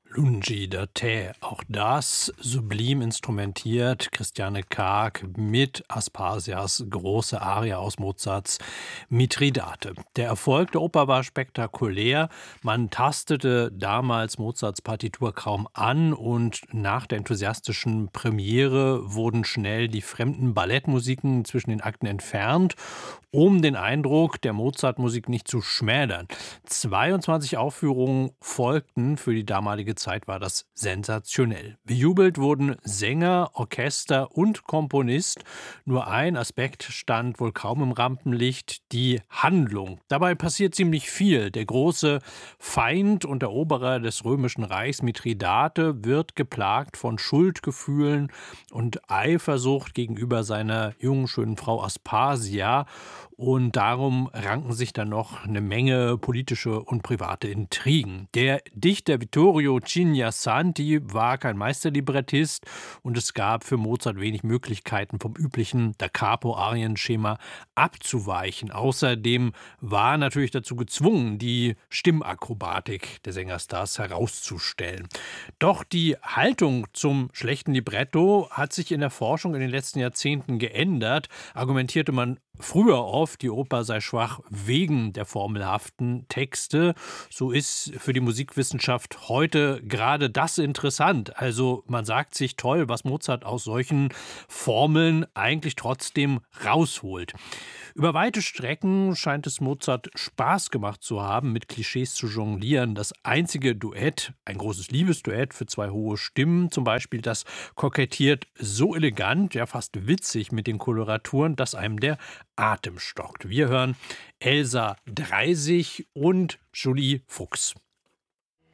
Lungi da te, auch das sublim instrumentiert Christiane Kaak mit Aspasias große Arie aus Mozarts Mithridate. Der Erfolg der Oper war spektakulär. Man tastete damals Mozarts Partitur kaum an und nach der enthusiastischen Premiere wurden schnell die fremden Ballettmusiken zwischen den Akten entfernt, um den Eindruck der Mozart-Musik nicht zu schmälern. 22 Aufführungen folgten. Für die damalige Zeit war das sensationell. Bejubelt wurden Sänger, Orchester und Komponist. Nur ein Aspekt stand wohl kaum im Rampenlicht: die Handlung. Dabei passiert ziemlich viel. Der große Feind und Eroberer des Römischen Reichs, Mithridate, wird geplagt von Schuldgefühlen und Eifersucht gegenüber seiner jungen, schönen Frau Aspasia. Und darum ranken sich dann noch eine Menge politische und private Intrigen. Der Dichter Vittorio Cigna-Santi war kein Meisterlibrettist und es gab für Mozart wenig Möglichkeiten, vom üblichen Da Capo-Arienschema abzuweichen. Außerdem war er natürlich dazu gezwungen, die Stimmakrobatik der Sängerstars herauszustellen. Doch die Haltung zum schlechten Libretto hat sich in der Forschung in den letzten Jahrzehnten geändert. Argumentierte man früher oft, die Oper sei schwach wegen der formelhaften Texte. So ist für die Musikwissenschaft heute gerade das interessant. Also man sagt sich, toll, was Mozart aus solchen Formeln eigentlich trotzdem rausholt. Über weite Strecken scheint es Mozart Spaß gemacht zu haben, mit Klischees zu jonglieren. Das einzige Duett, ein großes Liebesduett für zwei hohe Stimmen zum Beispiel, das kokettiert so elegant, ja fast witzig mit den Koloraturen, dass einem der Atem stockt. Wir hören Elsa Dreisig und Julie Fuchs.